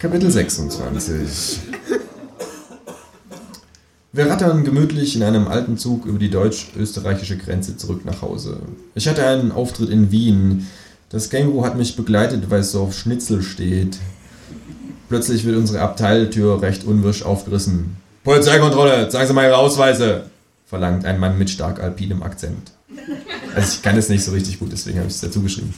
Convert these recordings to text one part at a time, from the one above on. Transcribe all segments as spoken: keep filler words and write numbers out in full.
Kapitel sechsundzwanzig. Wir rattern gemütlich in einem alten Zug über die deutsch-österreichische Grenze zurück nach Hause. Ich hatte einen Auftritt in Wien. Das Känguru hat mich begleitet, weil es so auf Schnitzel steht. Plötzlich wird unsere Abteiltür recht unwirsch aufgerissen. Polizeikontrolle, zeigen Sie mal Ihre Ausweise, verlangt ein Mann mit stark alpinem Akzent. Also ich kann es nicht so richtig gut, deswegen habe ich es dazu geschrieben.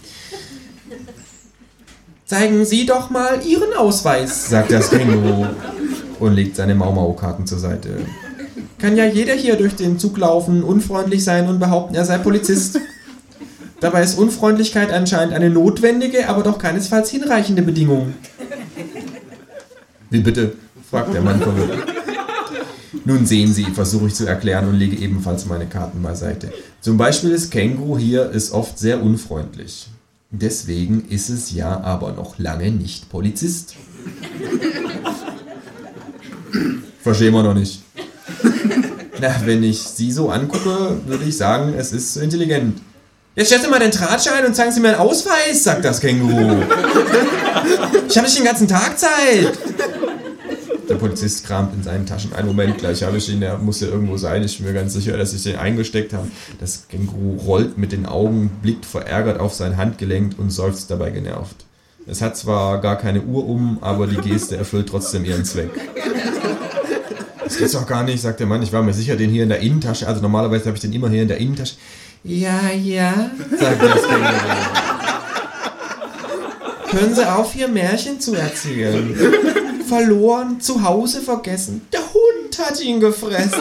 Zeigen Sie doch mal Ihren Ausweis, sagt das Känguru und legt seine Mau-Mau-Karten zur Seite. Kann ja jeder hier durch den Zug laufen, unfreundlich sein und behaupten, er sei Polizist. Dabei ist Unfreundlichkeit anscheinend eine notwendige, aber doch keinesfalls hinreichende Bedingung. Wie bitte? Fragt der Mann verwirrt. Nun sehen Sie, versuche ich zu erklären und lege ebenfalls meine Karten beiseite. Zum Beispiel das Känguru hier ist oft sehr unfreundlich. Deswegen ist es ja aber noch lange nicht Polizist. Verstehen wir noch nicht. Na, wenn ich Sie so angucke, würde ich sagen, es ist intelligent. Jetzt stellen Sie mal den Drahtschein und zeigen Sie mir einen Ausweis, sagt das Känguru. Ich habe nicht den ganzen Tag Zeit. Der Polizist kramt in seinen Taschen. Einen Moment, gleich habe ich ihn, der muss ja irgendwo sein. Ich bin mir ganz sicher, dass ich den eingesteckt habe. Das Känguru rollt mit den Augen, blickt verärgert auf sein Handgelenk und seufzt dabei genervt. Es hat zwar gar keine Uhr um, aber die Geste erfüllt trotzdem ihren Zweck. Das geht's doch gar nicht, sagt der Mann. Ich war mir sicher, den hier in der Innentasche. Also normalerweise habe ich den immer hier in der Innentasche. Ja, ja, sagt das Känguru. Hören Sie auf, hier Märchen zu erzählen. Verloren, zu Hause vergessen. Der Hund hat ihn gefressen.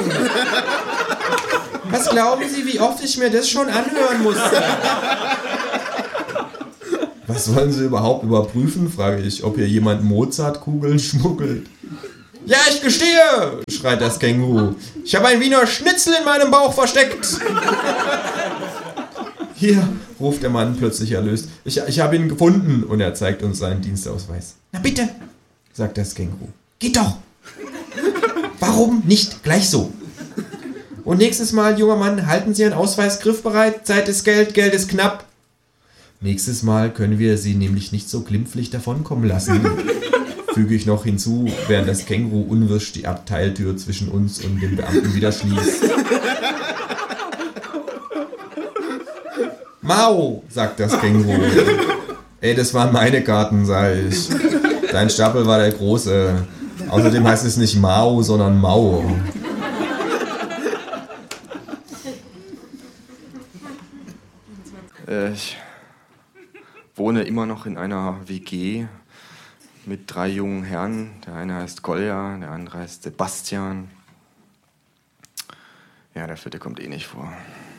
Was glauben Sie, wie oft ich mir das schon anhören musste? Was wollen Sie überhaupt überprüfen, frage ich, ob hier jemand Mozartkugeln schmuggelt. Ja, ich gestehe, schreit das Känguru. Ich habe ein Wiener Schnitzel in meinem Bauch versteckt. Hier, ruft der Mann plötzlich erlöst. Ich, ich habe ihn gefunden und er zeigt uns seinen Dienstausweis. Na bitte, sagt das Känguru. Geht doch. Warum nicht gleich so? Und nächstes Mal, junger Mann, halten Sie Ihren Ausweis griffbereit. Zeit ist Geld, Geld ist knapp. Nächstes Mal können wir Sie nämlich nicht so glimpflich davonkommen lassen. Füge ich noch hinzu, während das Känguru unwirsch die Abteiltür zwischen uns und dem Beamten wieder schließt. Mau, sagt das Känguru. Ey, das waren meine Karten, sag ich. Dein Stapel war der große. Außerdem heißt es nicht Mau, sondern Mau. Äh, ich wohne immer noch in einer W G mit drei jungen Herren. Der eine heißt Kolja, der andere heißt Sebastian. Ja, der vierte kommt eh nicht vor.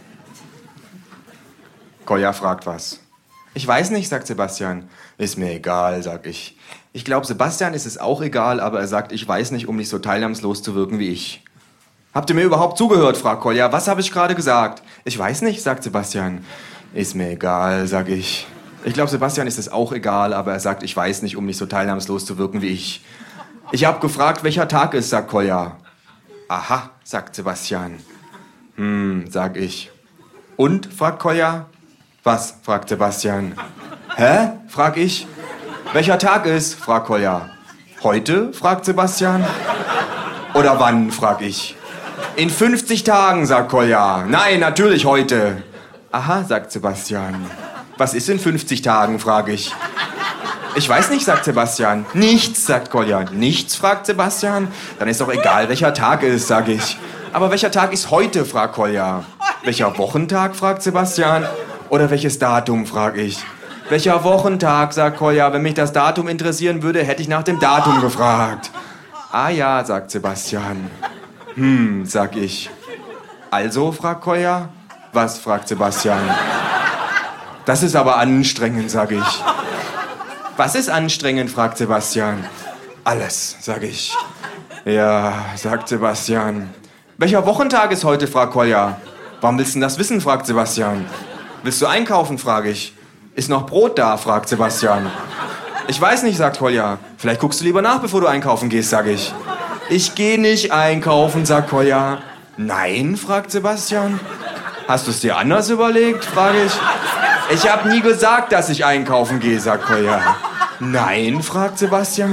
Kolja fragt was. Ich weiß nicht, sagt Sebastian. Ist mir egal, sag ich. Ich glaube, Sebastian ist es auch egal, aber er sagt, ich weiß nicht, um nicht so teilnahmslos zu wirken wie ich. Habt ihr mir überhaupt zugehört, fragt Kolja. Was habe ich gerade gesagt? Ich weiß nicht, sagt Sebastian. Ist mir egal, sag ich. Ich glaube, Sebastian ist es auch egal, aber er sagt, ich weiß nicht, um nicht so teilnahmslos zu wirken wie ich. Ich habe gefragt, welcher Tag ist, sagt Kolja. Aha, sagt Sebastian. Hm, sag ich. Und, fragt Kolja. Was, fragt Sebastian. Hä, frag ich. Welcher Tag ist, fragt Kolja. Heute, fragt Sebastian. Oder wann, frag ich. In fünfzig Tagen, sagt Kolja. Nein, natürlich heute. Aha, sagt Sebastian. Was ist in fünfzig Tagen, frage ich. Ich weiß nicht, sagt Sebastian. Nichts, sagt Kolja. Nichts, fragt Sebastian. Dann ist doch egal, welcher Tag ist, sag ich. Aber welcher Tag ist heute, fragt Kolja. Welcher Wochentag, fragt Sebastian. Oder welches Datum, frage ich. Welcher Wochentag, sagt Kolja. Wenn mich das Datum interessieren würde, hätte ich nach dem Datum gefragt. Ah ja, sagt Sebastian. Hm, sag ich. Also, fragt Kolja. Was, fragt Sebastian. Das ist aber anstrengend, sag ich. Was ist anstrengend, fragt Sebastian. Alles, sag ich. Ja, sagt Sebastian. Welcher Wochentag ist heute, fragt Kolja. Warum willst du denn das wissen, fragt Sebastian. Willst du einkaufen, frage ich. Ist noch Brot da, fragt Sebastian. Ich weiß nicht, sagt Kolja. Vielleicht guckst du lieber nach, bevor du einkaufen gehst, sag ich. Ich gehe nicht einkaufen, sagt Kolja. Nein, fragt Sebastian. Hast du es dir anders überlegt, frage ich. Ich habe nie gesagt, dass ich einkaufen gehe, sagt Kolja. Nein, fragt Sebastian.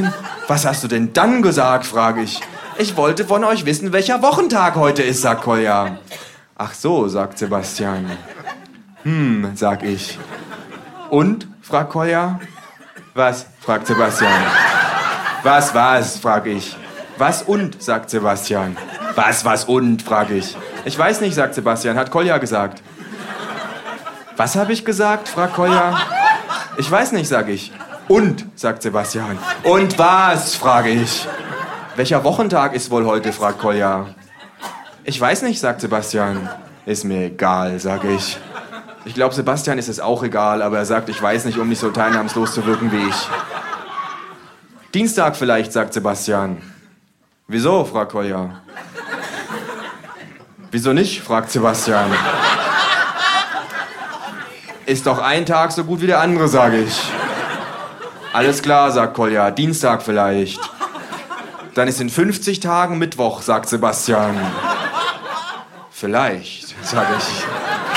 Was hast du denn dann gesagt, frage ich. Ich wollte von euch wissen, welcher Wochentag heute ist, sagt Kolja. Ach so, sagt Sebastian. Hm, sag ich. Und? fragt Kolja. Was? fragt Sebastian. Was, was? frag ich. Was und? sagt Sebastian. Was, was und? frag ich. Ich weiß nicht, sagt Sebastian, hat Kolja gesagt. Was habe ich gesagt? fragt Kolja. Ich weiß nicht, sag ich. Und? sagt Sebastian. Und was? frage ich. Welcher Wochentag ist wohl heute? fragt Kolja. Ich weiß nicht, sagt Sebastian. Ist mir egal, sage ich. Ich glaube, Sebastian ist es auch egal, aber er sagt, ich weiß nicht, um nicht so teilnahmslos zu wirken wie ich. Dienstag vielleicht, sagt Sebastian. Wieso? fragt Kolja. Wieso nicht? fragt Sebastian. Ist doch ein Tag so gut wie der andere, sage ich. Alles klar, sagt Kolja. Dienstag vielleicht. Dann ist in fünfzig Tagen Mittwoch, sagt Sebastian. Vielleicht, sage ich.